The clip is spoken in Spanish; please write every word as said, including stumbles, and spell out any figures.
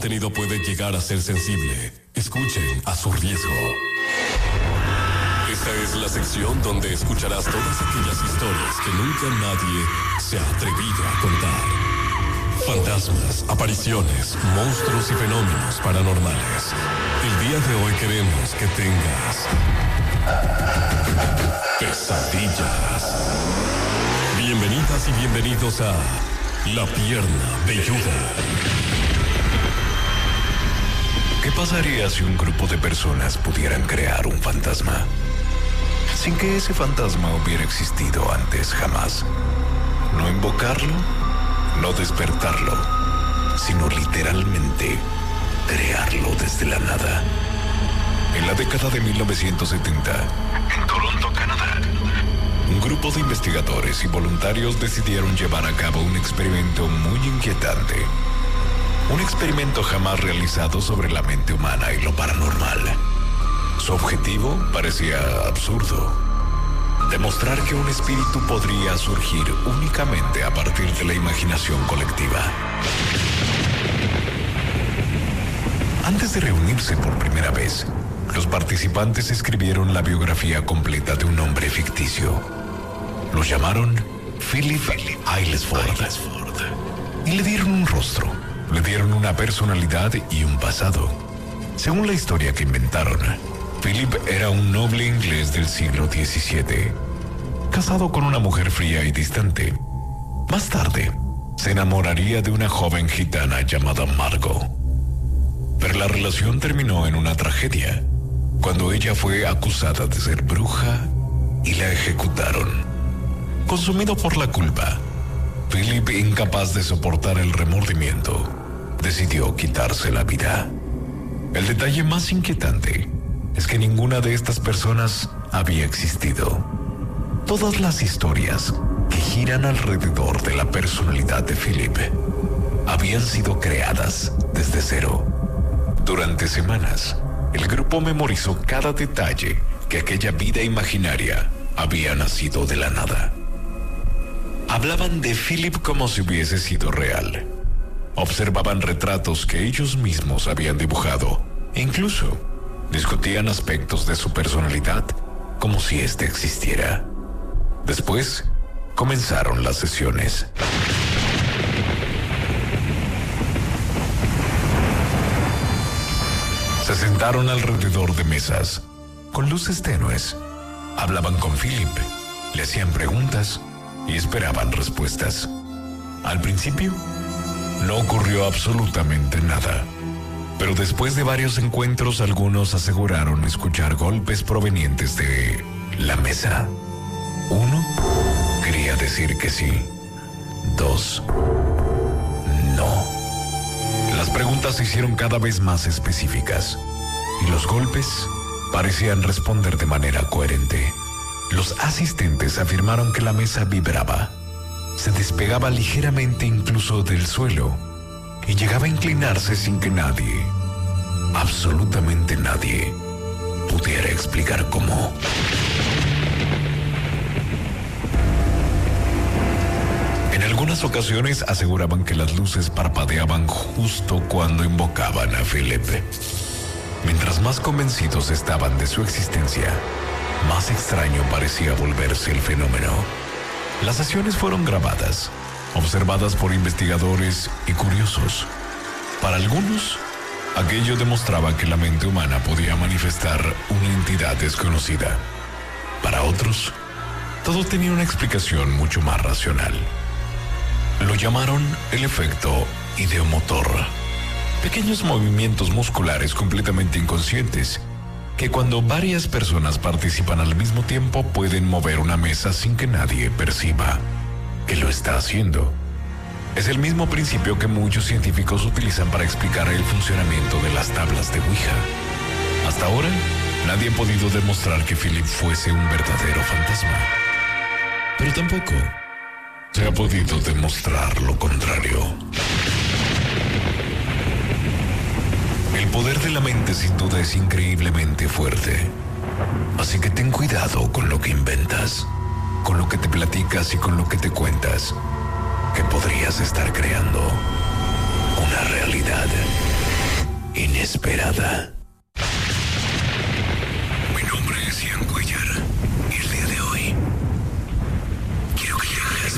contenido puede llegar a ser sensible. Escuchen a su riesgo. Esta es la sección donde escucharás todas aquellas historias que nunca nadie se ha atrevido a contar. Fantasmas, apariciones, monstruos y fenómenos paranormales. El día de hoy queremos que tengas pesadillas. Bienvenidas y bienvenidos a La Pierna Velluda. ¿Qué pasaría si un grupo de personas pudieran crear un fantasma? Sin que ese fantasma hubiera existido antes jamás. No invocarlo, no despertarlo, sino literalmente crearlo desde la nada. En la década de mil novecientos setenta, en Toronto, Canadá, un grupo de investigadores y voluntarios decidieron llevar a cabo un experimento muy inquietante. Un experimento jamás realizado sobre la mente humana y lo paranormal. Su objetivo parecía absurdo: demostrar que un espíritu podría surgir únicamente a partir de la imaginación colectiva. Antes de reunirse por primera vez, los participantes escribieron la biografía completa de un hombre ficticio. Lo llamaron Philip Aylesford y le dieron un rostro, le dieron una personalidad y un pasado. Según la historia que inventaron, Philip era un noble inglés del siglo diecisiete, casado con una mujer fría y distante. Más tarde, se enamoraría de una joven gitana llamada Margot. Pero la relación terminó en una tragedia, cuando ella fue acusada de ser bruja y la ejecutaron. Consumido por la culpa, Philip, incapaz de soportar el remordimiento, decidió quitarse la vida. El detalle más inquietante es que ninguna de estas personas había existido. Todas las historias que giran alrededor de la personalidad de Philip habían sido creadas desde cero. Durante semanas, el grupo memorizó cada detalle que aquella vida imaginaria había nacido de la nada. Hablaban de Philip como si hubiese sido real. Observaban retratos que ellos mismos habían dibujado e incluso discutían aspectos de su personalidad como si éste existiera. Después, comenzaron las sesiones. Se sentaron alrededor de mesas, con luces tenues. Hablaban con Philip, le hacían preguntas y esperaban respuestas. Al principio, no ocurrió absolutamente nada. Pero después de varios encuentros, algunos aseguraron escuchar golpes provenientes de la mesa. Uno quería decir que sí. Dos, no. Las preguntas se hicieron cada vez más específicas y los golpes parecían responder de manera coherente. Los asistentes afirmaron que la mesa vibraba, se despegaba ligeramente incluso del suelo y llegaba a inclinarse sin que nadie, absolutamente nadie, pudiera explicar cómo. En algunas ocasiones aseguraban que las luces parpadeaban justo cuando invocaban a Philip. Mientras más convencidos estaban de su existencia, más extraño parecía volverse el fenómeno. Las sesiones fueron grabadas, observadas por investigadores y curiosos. Para algunos, aquello demostraba que la mente humana podía manifestar una entidad desconocida. Para otros, todo tenía una explicación mucho más racional. Lo llamaron el efecto ideomotor. Pequeños movimientos musculares completamente inconscientes que cuando varias personas participan al mismo tiempo pueden mover una mesa sin que nadie perciba que lo está haciendo. Es el mismo principio que muchos científicos utilizan para explicar el funcionamiento de las tablas de Ouija. Hasta ahora, nadie ha podido demostrar que Philip fuese un verdadero fantasma. Pero tampoco se ha podido demostrar lo contrario. El poder de la mente sin duda es increíblemente fuerte. Así que ten cuidado con lo que inventas, con lo que te platicas y con lo que te cuentas, que podrías estar creando una realidad inesperada.